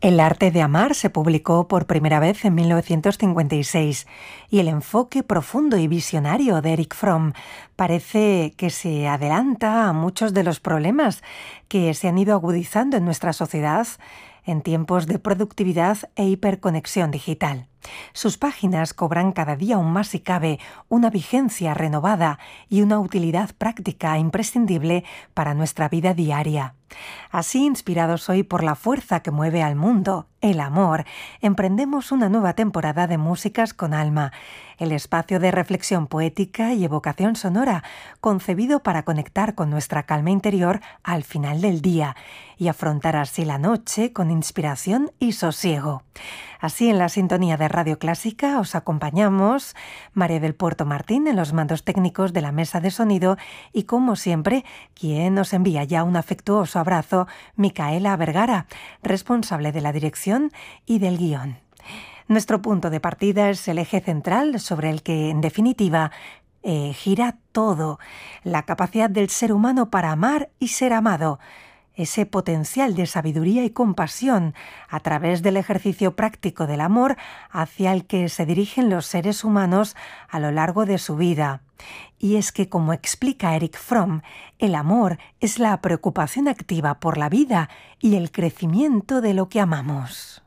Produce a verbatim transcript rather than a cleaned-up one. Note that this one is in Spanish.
El arte de amar se publicó por primera vez en mil novecientos cincuenta y seis y el enfoque profundo y visionario de Erich Fromm parece que se adelanta a muchos de los problemas que se han ido agudizando en nuestra sociedad en tiempos de productividad e hiperconexión digital. Sus páginas cobran cada día aún más si cabe una vigencia renovada y una utilidad práctica imprescindible para nuestra vida diaria. Así, inspirados hoy por la fuerza que mueve al mundo, el amor, emprendemos una nueva temporada de Músicas con Alma, el espacio de reflexión poética y evocación sonora, concebido para conectar con nuestra calma interior al final del día y afrontar así la noche con inspiración y sosiego. Así, en la sintonía de Radio Clásica os acompañamos María del Puerto Martín en los mandos técnicos de la mesa de sonido y, como siempre, quien nos envía ya un afectuoso abrazo, Micaela Vergara, responsable de la dirección y del guión. Nuestro punto de partida es el eje central sobre el que, en definitiva, eh, gira todo, la capacidad del ser humano para amar y ser amado, ese potencial de sabiduría y compasión a través del ejercicio práctico del amor hacia el que se dirigen los seres humanos a lo largo de su vida. Y es que, como explica Erich Fromm, el amor es la preocupación activa por la vida y el crecimiento de lo que amamos.